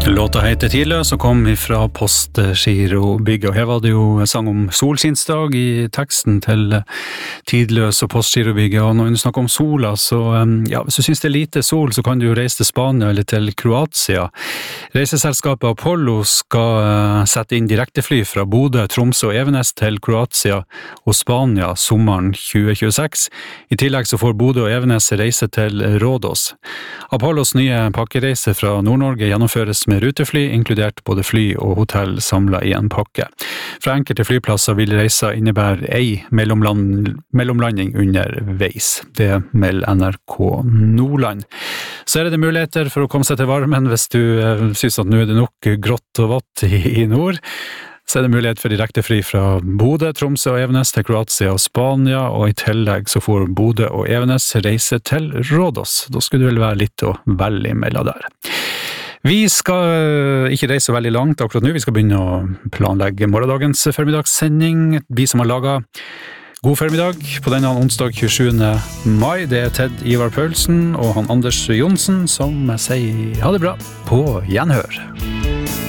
Låta heter Tidløs og kom fra Postgirobygget, og her var det jo sang om solskinnsdag i teksten til Tidløs og Postgirobygget, og når vi snakker om sola, så ja, hvis du synes det er lite sol, så kan du jo reise til Spania eller til Kroatia. Reiseselskapet Apollo skal sette inn direktefly fra Bodø, Tromsø og Evenes til Kroatia og Spania sommeren 2026. I tillegg så får Bodø og Evenes reise til Rhodos. Apollos nye pakkereise fra Nord-Norge gjennomføres med rutefly, inkludert både fly og hotell samlet i en pakke. Fra enkelte flyplasser vil reisa innebære ei mellomlanding underveis. Det melder NRK Nordland. Så er det muligheter for å komme seg til varmen hvis du synes at nå er det nok grått og vatt i nord. Så er det mulighet for direktefly fra Bodø, Tromsø og Evenes til Kroatia og Spania, og i tillegg så får Bodø og Evenes reise til Rhodos. Da skulle det vel være litt å velge imellom der. Vi skal ikke reise så veldig langt akkurat nå, vi skal begynne å planlegge morgendagens formiddagssending. Vi som har laget God formiddag på denne onsdag 27. mai, det er Ted Ivar Paulsen og han Anders Jonsen som sier ha det bra på gjenhør.